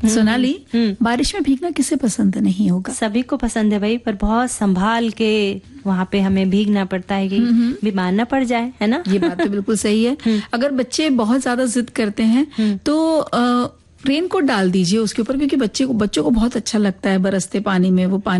सोनाली, बारिश में भीगना किसे पसंद नहीं होगा? सभी को पसंद है भाई, पर बहुत संभाल के वहाँ पे हमें भीगना पड़ता है कि बीमार ना पड़ जाए, है ना? ये बात तो बिल्कुल सही है। अगर बच्चे बहुत ज्यादा जिद करते हैं तो रेन कोट डाल दीजिए उसके ऊपर, क्योंकि बच्चों को बहुत अच्छा लगता है बरसते पानी में वो पानी